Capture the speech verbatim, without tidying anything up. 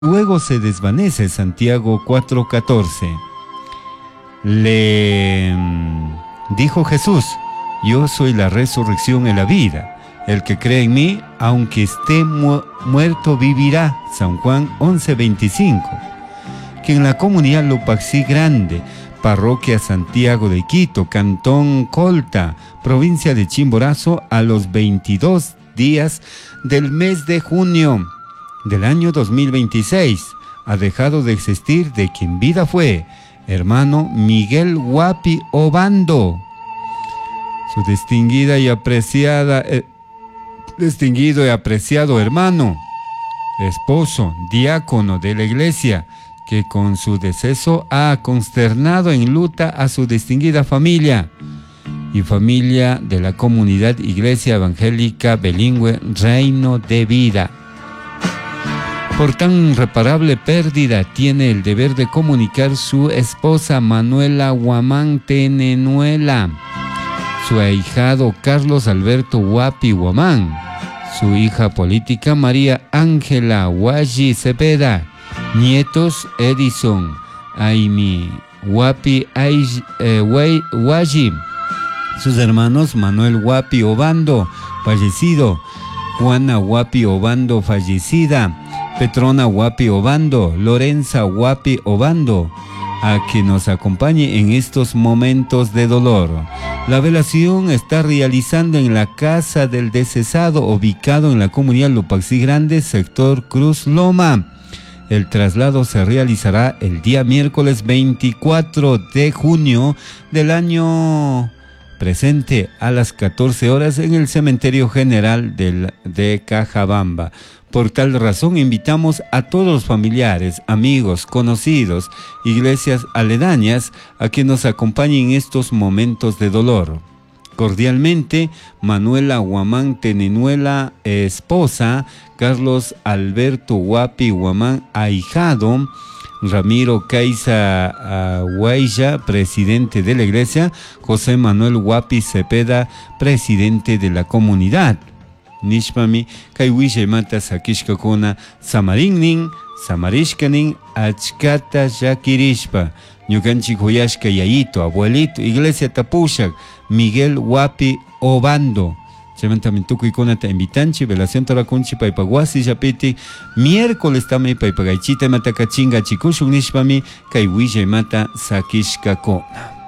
Luego se desvanece. Santiago cuatro catorce. Le dijo Jesús: yo soy la resurrección y la vida. El que cree en mí, aunque esté mu muerto, vivirá. San Juan once veinticinco. Que en la comunidad Lupaxi Grande, parroquia Santiago de Quito, cantón Colta, provincia de Chimborazo, a los veintidós días del mes de junio del año dos mil veintiséis, ha dejado de existir de quien vida fue hermano Miguel Huapi Obando. Su distinguida y apreciada, eh, distinguido y apreciado hermano, esposo, diácono de la iglesia, que con su deceso ha consternado en luta a su distinguida familia y familia de la comunidad Iglesia Evangélica Bilingüe Reino de Vida. Por tan irreparable pérdida tiene el deber de comunicar su esposa Manuela Huamán Tenenuela, su ahijado Carlos Alberto Huapi Huamán, su hija política María Ángela Huayi Cepeda, nietos Edison Aimi Huapi Huayi, sus hermanos Manuel Huapi Obando, fallecido, Juana Huapi Obando, fallecida, Petrona Huapi Obando, Lorenza Huapi Obando, a que nos acompañe en estos momentos de dolor. La velación está realizando en la casa del decesado, ubicado en la comunidad Lupaxi Grande, sector Cruz Loma. El traslado se realizará el día miércoles veinticuatro de junio del año presente a las catorce horas en el Cementerio General de, de Cajabamba. Por tal razón invitamos a todos los familiares, amigos, conocidos, iglesias aledañas a que nos acompañen en estos momentos de dolor. Cordialmente, Manuela Huamán Tenenuela, esposa, Carlos Alberto Huapi Huamán, ahijado, Ramiro Caiza Huaya, presidente de la iglesia, José Manuel Huapi Cepeda, presidente de la comunidad. Nishpami, Kaiwisha Mata Sakishkakuna, Samarinnin, Samarishkanin, Achkata Yakirishpa, Ñukanchik Huyashka Yayito, abuelito, iglesia Tapushak, Miguel Huapi Obando. Chemantamituku y Conata invitanchi, velación Toracunchi, Paipaguasi, Yapiti, miércoles también Paipagaichita, Matacachinga, Chikushuk Nishpami, Kaiwisha Mata Sakishkakuna.